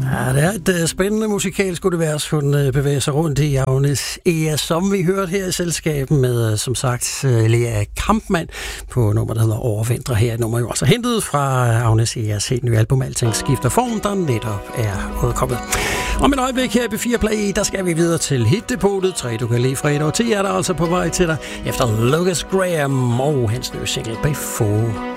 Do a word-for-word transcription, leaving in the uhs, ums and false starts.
Ja, det er et uh, spændende musikalsk univers, hun uh, bevæger sig rundt i, Agnes Ea, som vi hørte her i selskabet med, uh, som sagt, uh, Lea Kampmann på nummer, der hedder Overvintre. Her et nummer jo også hentet fra Agnes Eas helt nye album, Alting skifter form, der netop er udkommet. Om et øjeblik her i B fire Play, der skal vi videre til hitdepotet. Tre, du kan lide fredag og ti er der altså på vej til dig efter Lucas Graham og hans nye single Before